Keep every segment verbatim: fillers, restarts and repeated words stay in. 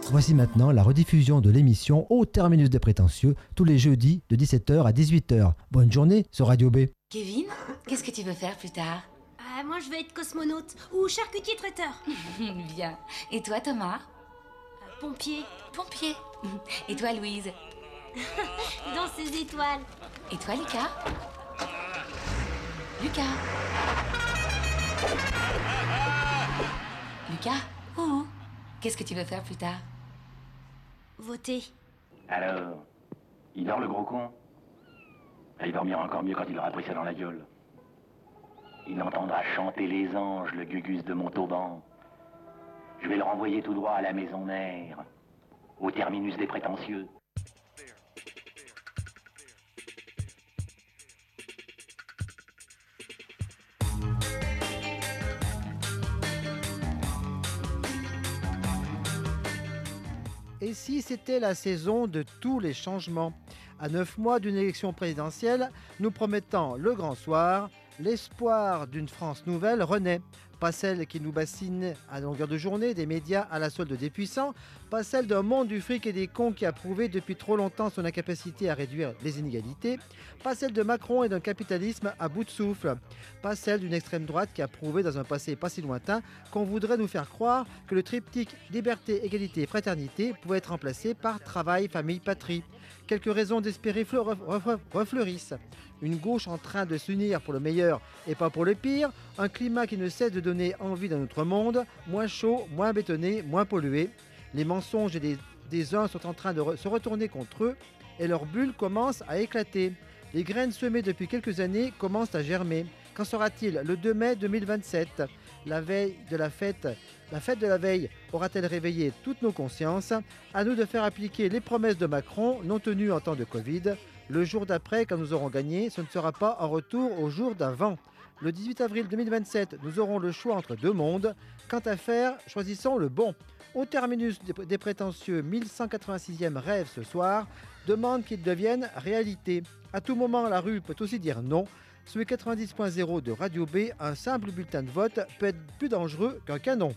Voici maintenant la rediffusion de l'émission Au Terminus des Prétentieux, tous les jeudis de dix-sept heures à dix-huit heures. Bonne journée sur Radio B. Kevin, qu'est-ce que tu veux faire plus tard? Ah, moi je veux être cosmonaute ou charcutier traiteur. Bien. Et toi, Thomas? Euh, pompier. Pompier. Et toi, Louise? Dans ces étoiles. Et toi, Lucas? Lucas? Lucas? Oh, qu'est-ce que tu veux faire plus tard? Voter. Alors, il dort le gros con? Il dormira encore mieux quand il aura pris ça dans la gueule. Il entendra chanter les anges, le gugus de Montauban. Je vais le renvoyer tout droit à la maison mère, au terminus des prétentieux. Et si c'était la saison de tous les changements? À neuf mois d'une élection présidentielle, nous promettant le grand soir, l'espoir d'une France nouvelle renaît. Pas celle qui nous bassine à longueur de journée des médias à la solde des puissants, pas celle d'un monde du fric et des cons qui a prouvé depuis trop longtemps son incapacité à réduire les inégalités, pas celle de Macron et d'un capitalisme à bout de souffle, pas celle d'une extrême droite qui a prouvé dans un passé pas si lointain qu'on voudrait nous faire croire que le triptyque liberté, égalité, fraternité pouvait être remplacé par travail, famille, patrie. Quelques raisons d'espérer refleurissent. Une gauche en train de s'unir pour le meilleur et pas pour le pire, un climat qui ne cesse de donner envie d'un autre monde, moins chaud, moins bétonné, moins pollué. Les mensonges des, des uns sont en train de re, se retourner contre eux et leur bulle commence à éclater. Les graines semées depuis quelques années commencent à germer. Qu'en sera-t-il le deux mai deux mille vingt-sept? La veille de la fête, la fête de la veille aura-t-elle réveillé toutes nos consciences? À nous de faire appliquer les promesses de Macron non tenues en temps de Covid. Le jour d'après, quand nous aurons gagné, ce ne sera pas un retour au jour d'avant. Le dix-huit avril deux mille vingt-sept, nous aurons le choix entre deux mondes. Quant à faire, choisissons le bon. Au terminus des prétentieux mille cent quatre-vingt-sixième rêve ce soir, demande qu'il devienne réalité. À tout moment, la rue peut aussi dire non. Sur les quatre-vingt-dix point zéro de Radio B, un simple bulletin de vote peut être plus dangereux qu'un canon.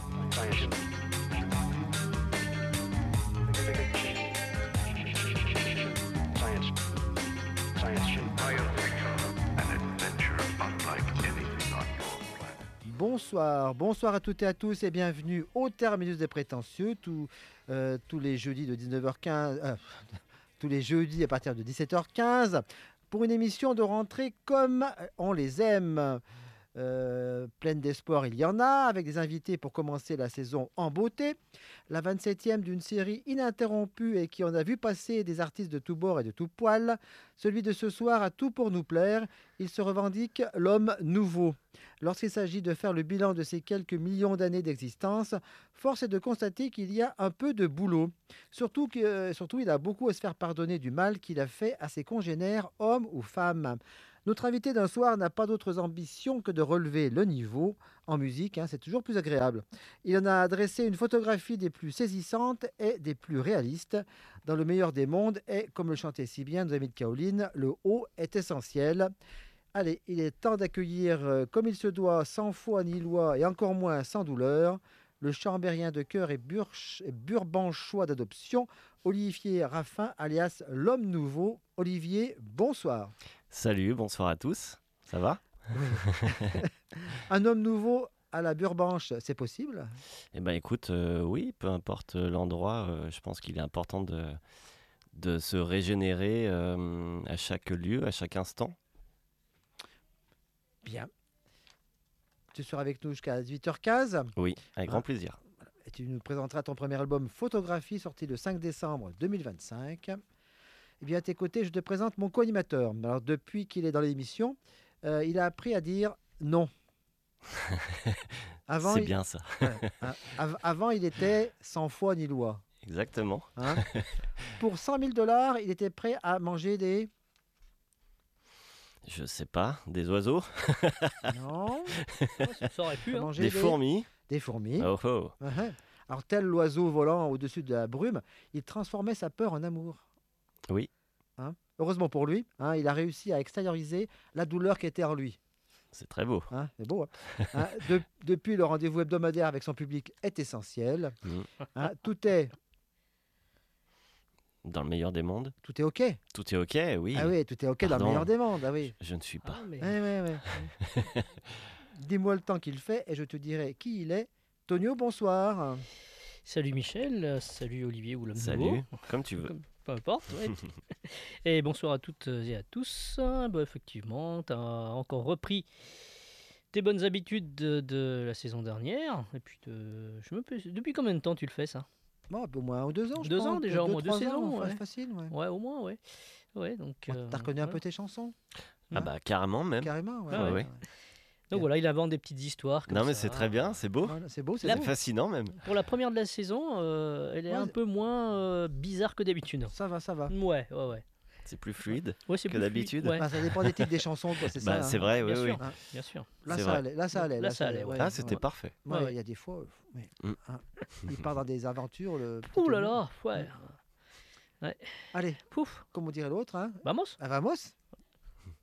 Bonsoir, bonsoir à toutes et à tous et bienvenue au terminus des prétentieux, tous, euh, tous les jeudis de dix-neuf heures quinze, euh, tous les jeudis à partir de dix-sept heures quinze, pour une émission de rentrée comme on les aime. Euh, pleine d'espoir, il y en a, avec des invités pour commencer la saison en beauté. La vingt-septième d'une série ininterrompue et qui en a vu passer des artistes de tous bords et de tous poils. Celui de ce soir a tout pour nous plaire. Il se revendique l'homme nouveau. Lorsqu'il s'agit de faire le bilan de ces quelques millions d'années d'existence, force est de constater qu'il y a un peu de boulot. Surtout, que, euh, surtout, il a beaucoup à se faire pardonner du mal qu'il a fait à ses congénères, hommes ou femmes. Notre invité d'un soir n'a pas d'autres ambitions que de relever le niveau. En musique, hein, c'est toujours plus agréable. Il en a dressé une photographie des plus saisissantes et des plus réalistes. Dans le meilleur des mondes, et comme le chantait si bien nos amis de Kaoline, le haut est essentiel. Allez, il est temps d'accueillir euh, comme il se doit, sans foi ni loi et encore moins sans douleur, le chambérien de cœur et, burch, et burbanchois d'adoption, Olivier Raffin, alias l'homme nouveau. Olivier, bonsoir. Salut, bonsoir à tous. Ça va? Un homme nouveau à la Burbanche, c'est possible? Eh bien écoute, euh, oui, peu importe l'endroit, euh, je pense qu'il est important de, de se régénérer euh, à chaque lieu, à chaque instant. Bien. Tu seras avec nous jusqu'à dix-huit heures quinze. Oui, avec grand ah. plaisir. Et tu nous présenteras ton premier album Photographie, sorti le cinq décembre deux mille vingt-cinq. Eh bien, à tes côtés, je te présente mon co-animateur. Alors, depuis qu'il est dans l'émission, euh, il a appris à dire non. Avant, C'est il... bien ça. ouais, av- avant, il était sans foi ni loi. Exactement. Hein? Pour cent mille dollars, il était prêt à manger des... Je sais pas, des oiseaux? Non. Ça aurait pu, hein. Des, des fourmis? Des fourmis. Oh oh. Uh-huh. Alors, tel l'oiseau volant au-dessus de la brume, il transformait sa peur en amour. Oui. Hein? Heureusement pour lui, hein, il a réussi à extérioriser la douleur qui était en lui. C'est très beau. Hein, c'est beau. Hein. Hein, de- depuis, le rendez-vous hebdomadaire avec son public est essentiel. Mm. Hein, tout est, Dans le meilleur des mondes, tout est ok. tout est OK, oui. Ah oui, tout est ok dans le Pardon. meilleur des mondes. Ah oui. Je ne suis pas. Ah, mais- Ouais, ouais, ouais. Dis-moi le temps qu'il fait et je te dirai qui il est. Tonio, bonsoir. Salut Michel, euh, salut Olivier ou l'homme Salut, nouveau. comme tu veux. Comme- peu importe. Ouais. Et bonsoir à toutes et à tous. Ah, bah, effectivement, tu as encore repris tes bonnes habitudes de, de la saison dernière. Et puis, de, je me, peux- depuis combien de temps tu le fais ça? Bon, au moins deux ans, je Deux pense. ans déjà, au moins deux trois saisons, ans, ouais. facile, ouais. Ouais, au moins, ouais. Ouais, donc. Bon, euh, T'as reconnu un voilà. peu tes chansons Ah bah carrément même. Carrément, ouais. Ah ouais. Donc voilà, il invente des petites histoires. Comme Non mais ça. c'est très bien, c'est beau. Voilà, c'est beau, c'est La- beau. C'est fascinant même. Pour la première de la saison, euh, elle est Ouais, un c'est- peu moins euh, bizarre que d'habitude. Ça va, ça va. Ouais, ouais, ouais. C'est plus fluide. Ouais, c'est Que plus fluide, d'habitude. Ouais, Ah, ça dépend des titres des chansons, quoi, c'est Bah ça. c'est hein. vrai, oui, bien oui. sûr, Hein. bien sûr. Là, C'est ça vrai. allait, là, ça allait. Là, ça allait, ouais. Ah c'était ouais. parfait. Ouais, Ouais, il ouais. y a des fois, euh, mais, Mm. hein, il part dans des aventures. Le petit Ouh là Tonio. là, ouais. Allez, Pouf, comme on dirait l'autre, hein. vamos. Ah, vamos.